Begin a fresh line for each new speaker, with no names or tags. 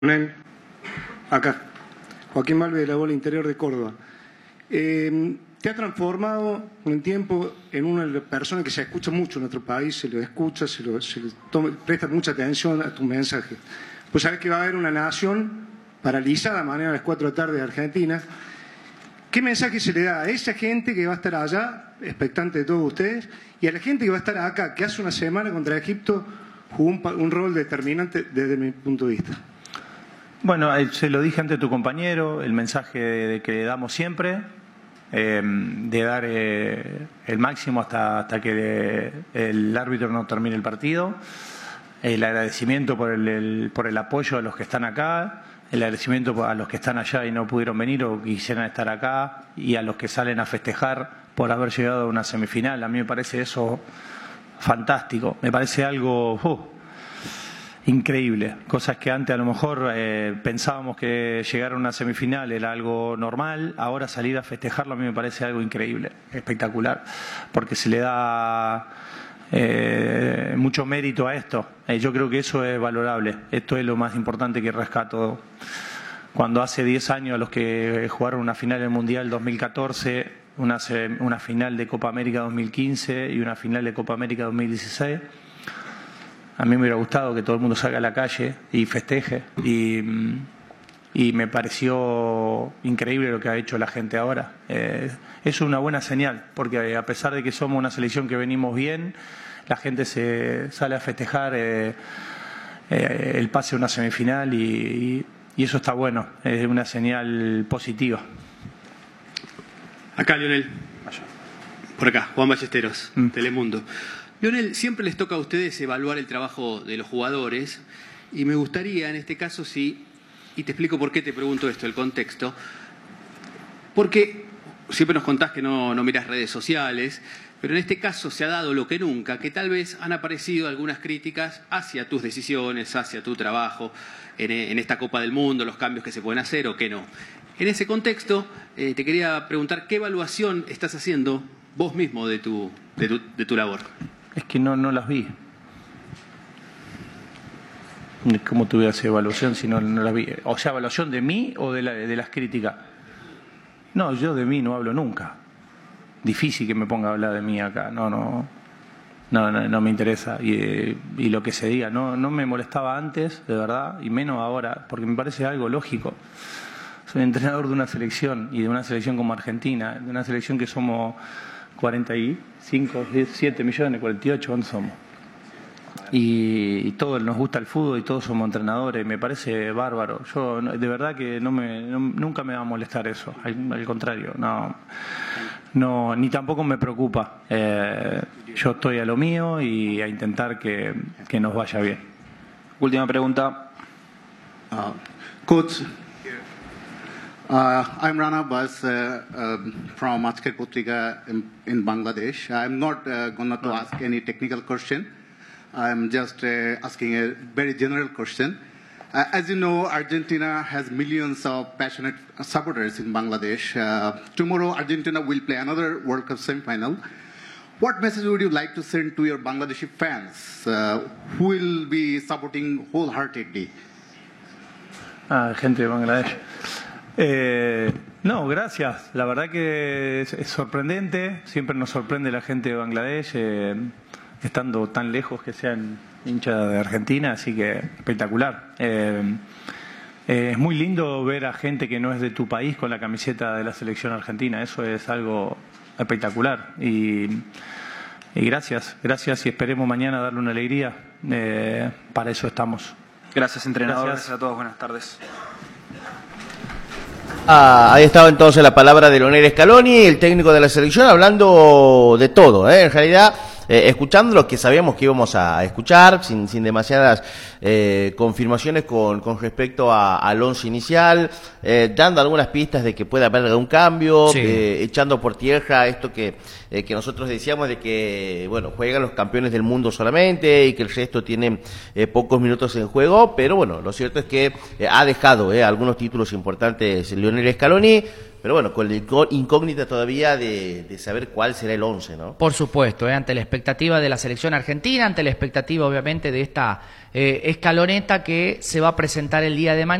Acá, Joaquín Malve de la Bola Interior de Córdoba. Te has transformado con el tiempo en una persona que se escucha mucho en nuestro país, se lo escucha, presta mucha atención a tus mensajes. Pues sabes que va a haber una nación paralizada mañana a las 4 de la tarde de Argentina. ¿Qué mensaje se le da a esa gente que va a estar allá, expectante de todos ustedes, y a la gente que va a estar acá, que hace una semana contra Egipto jugó un rol determinante desde mi punto de vista?
Bueno, se lo dije ante tu compañero, el mensaje de que damos siempre, de dar el máximo hasta que el árbitro no termine el partido, el agradecimiento por el apoyo a los que están acá, el agradecimiento a los que están allá y no pudieron venir o quisieran estar acá, y a los que salen a festejar por haber llegado a una semifinal. A mí me parece eso fantástico, me parece algo increíble, cosas que antes a lo mejor pensábamos que llegar a una semifinal era algo normal, ahora salir a festejarlo a mí me parece algo increíble, espectacular, porque se le da mucho mérito a esto. Yo creo que eso es valorable, esto es lo más importante que rescato. Cuando hace 10 años a los que jugaron una final del Mundial 2014, una final de Copa América 2015 y una final de Copa América 2016, a mí me hubiera gustado que todo el mundo salga a la calle y festeje, y me pareció increíble lo que ha hecho la gente ahora. Eso es una buena señal, porque a pesar de que somos una selección que venimos bien, la gente se sale a festejar el pase a una semifinal, y eso está bueno, es una señal positiva.
Acá, Lionel. Por acá, Juan Ballesteros, Telemundo. Lionel, siempre les toca a ustedes evaluar el trabajo de los jugadores, y me gustaría en este caso y te explico por qué te pregunto esto, el contexto, porque siempre nos contás que no mirás redes sociales, pero en este caso se ha dado lo que nunca, que tal vez han aparecido algunas críticas hacia tus decisiones, hacia tu trabajo en esta Copa del Mundo, los cambios que se pueden hacer o que no. En ese contexto, te quería preguntar qué evaluación estás haciendo vos mismo de tu labor.
Es que no las vi. ¿Cómo tuve esa evaluación si no las vi? O sea, ¿evaluación de mí o de las críticas? No, yo de mí no hablo nunca. Difícil que me ponga a hablar de mí acá. No me interesa. Y lo que se diga, no me molestaba antes, de verdad, y menos ahora, porque me parece algo lógico. Soy entrenador de una selección, y de una selección como Argentina, de una selección que somos 45, 7 millones, 48, ¿cuántos somos? Y todos nos gusta el fútbol y todos somos entrenadores, me parece bárbaro. Yo de verdad que nunca me va a molestar eso, al contrario, no, ni tampoco me preocupa. Yo estoy a lo mío y a intentar que nos vaya bien.
Última pregunta.
Coach, I'm Rana Abbas from Ajker Potrika in Bangladesh. I'm not going to ask any technical question. I'm just asking a very general question. As you know, Argentina has millions of passionate supporters in Bangladesh. Tomorrow, Argentina will play another World Cup semi-final. What message would you like to send to your Bangladeshi fans who will be supporting wholeheartedly?
Gente de Bangladesh. No, gracias. La verdad que es sorprendente. Siempre nos sorprende la gente de Bangladesh, estando tan lejos que sean hinchas de Argentina, así que espectacular. Es muy lindo ver a gente que no es de tu país con la camiseta de la selección argentina. Eso es algo espectacular. Y gracias, y esperemos mañana darle una alegría. Para eso estamos.
Gracias, entrenador. Gracias a todos. Buenas tardes.
Ahí estaba entonces la palabra de Lionel Scaloni, el técnico de la selección, hablando de todo, en realidad, escuchando lo que sabíamos que íbamos a escuchar, sin demasiadas confirmaciones con respecto al once inicial, dando algunas pistas de que puede haber algún cambio, sí. Echando por tierra esto que nosotros decíamos de que, bueno, juegan los campeones del mundo solamente y que el resto tienen pocos minutos en juego, pero bueno, lo cierto es que ha dejado algunos títulos importantes Lionel Scaloni. pero bueno, con la incógnita todavía de saber cuál será el 11, ¿no?
Por supuesto, ante la expectativa de la selección argentina, ante la expectativa obviamente de esta escaloneta que se va a presentar el día de mañana.